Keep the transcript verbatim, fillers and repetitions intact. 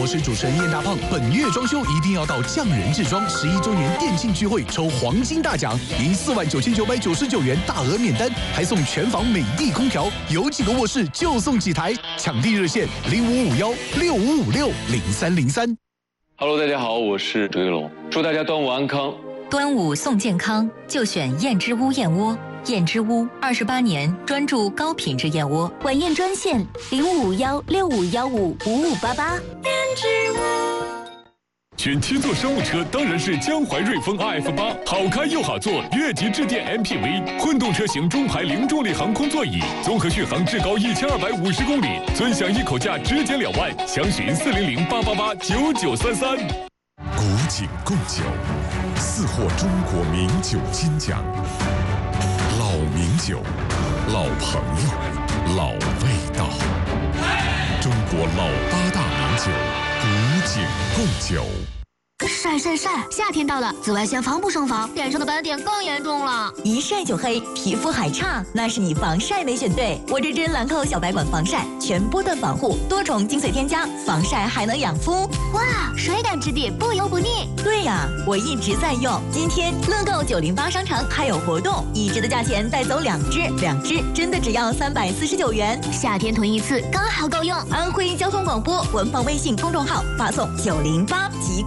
是主持人燕大胖。本月装修一定要到匠人制装十一周年店庆聚会抽黄金大奖，赢四万九千九百九十九元大额免单，还送全房美的空调，有几个卧室就送几台。抢地热线零五五幺六五五六零三零三。 Hello， 大家好，我是周一龙，祝大家端午安康。 端午送健康，就选燕之屋燕窝。燕之屋二十八年专注高品质燕窝， 晚宴专线零五幺六五幺五五五八八。燕之屋。 选七座商务车当然是江淮瑞风 R F 八，好开又好坐，越级致电 M P V。混动车型中排零重力航空座椅，综合续航至高一千二百五十公里，尊享一口价直减两万，详询四零零八八八九九三三。 古井贡酒，四获中国名酒金奖。老名酒，老朋友，老味道。中国老八大名酒，古井贡酒。 晒晒晒！夏天到了，紫外线防不胜防，脸上的斑点更严重了。 一晒就黑，皮肤还差，那是你防晒没选对。我这支兰蔻小白管防晒，全波段防护，多重精粹添加，防晒还能养肤。 哇，水感质地，不油不腻。 对呀，我一直在用。今天乐购九零八商城还有活动，一支的价钱带走两支，两支真的只要三百四十九元。 夏天囤一次刚好够用。 安徽交通广播官方微信公众号发送九零八即。